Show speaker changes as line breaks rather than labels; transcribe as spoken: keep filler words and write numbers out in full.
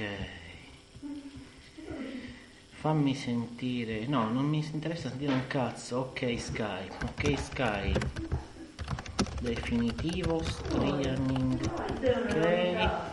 Ok. Fammi sentire. No, non mi interessa sentire un cazzo. Ok Skype. Ok Skype. Definitivo streaming. Ok.